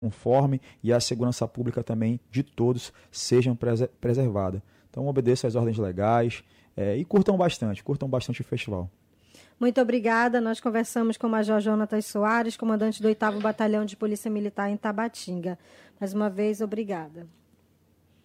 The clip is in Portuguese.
conforme e a segurança pública também de todos sejam preservada. Então obedeçam às ordens legais e curtam bastante o festival. Muito obrigada. Nós conversamos com o Major Jonatas Soares, comandante do 8º Batalhão de Polícia Militar em Tabatinga. Mais uma vez, obrigada.